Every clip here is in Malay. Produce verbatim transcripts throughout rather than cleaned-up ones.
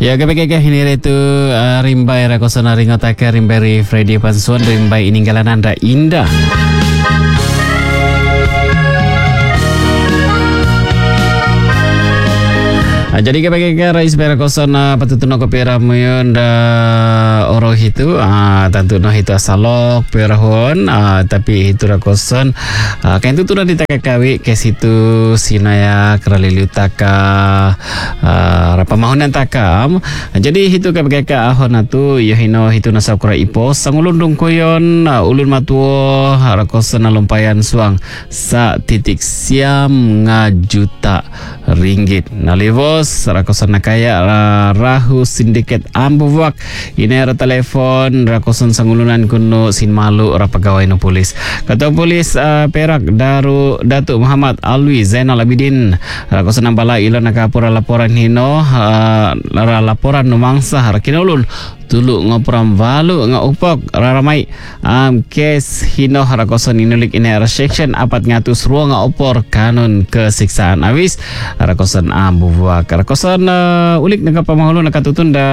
Ya kapag hinire tu uh, rimbai rakosana ringotaka rimbai Freddy Pansuan rimbai ininggalan anda indah. Uh, jadi kapag rais berakosana patutuno ko pera moyon da oro hitu uh, tentu no hitu asalok perahon uh, tapi hitu rakosan uh, kain tu tu di takakawi ke situ sinaya keralilu taka uh, rapamahunan takam. Jadi hitu kapag ahon atu yohino hitu nasakura ipos sangulundung koyon uh, ulun matuo rakosan lumpayan suang sa titik siam nga juta ringgit nalivos rakosan nakaya rahu sindiket ambuwak ini era telepon rakosan sangulunan kuno sin malu rapagawai no polis kata polis uh, Perak Daru Datuk Muhammad Alwi Zainal Abidin rakosan nambala ilo nakapura laporan hino uh, laporan no mangsa rakinulun tulu ngoperam valu nga upok raramai um, kes hino rakosan inulik ini era section apat ngatus ruang nga opor kanun kesiksaan awis rakosan ambuwak rakosan uh, ulik nakapamahulo nakatutun da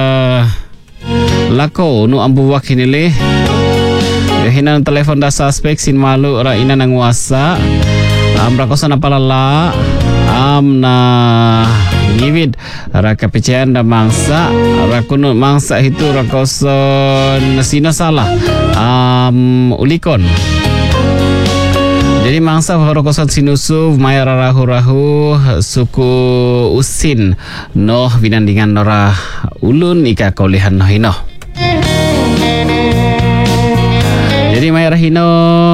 lako nu ambuwak hinili hina telepon da suspek sin malu ra ina nang wasa am rakosan apalala am na ngiwid raka pecian da mangsa rakunut mangsa itu rakosan sino salah am ulikon. Jadi mangsa rakosan sinusuf maya rahu-rahu suku usin noh binandingan nora ulun ika kaulihan noh hino. Jadi maya rahino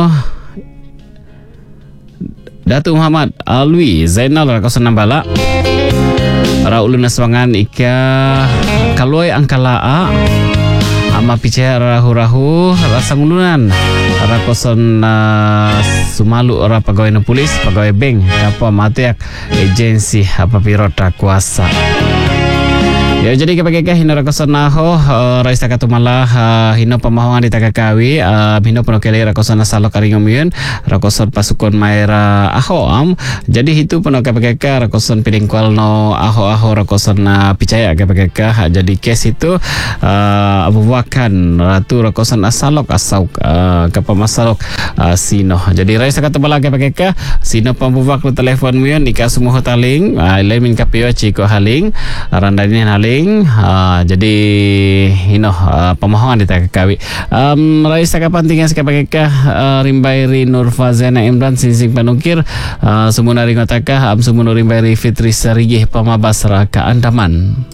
Datuk Muhammad Alwi Zainal rakosan nambala ra ulun aswangan ika kaloi angkalaa ama picara rahu-rahu rasangulunan rakosan uh, sumalu ora pegawai no polis pegawai bank apa matiak agensi apa pirota kuasa. Ya jadi kapag hino rakosan naho uh, rais takatumala uh, hino pamahuan di takakawi uh, hino penokele rakosan nasalok karingom yun rakosan pasukan maera aho am jadi itu peno kapag rakosan pilingkwal no aho aho rakosan na uh, picaya kapag jadi kes itu uh, abuwakan ratu rakosan asalok asau uh, kapamasalok uh, sino jadi rais takatumala kapag sino pambuwak no telefon mo yun ika sumuho taling uh, lemin kapio chiko haling randalin haling. Uh, jadi ino uh, pemahaman di takakawi um, rais takapantingan sekapag uh, rimbai ri Nurfazena Imran sinsing panukir uh, sumuna ringotaka am sumuna rimbai ri Fitri Sarigih pamabas raka Andaman.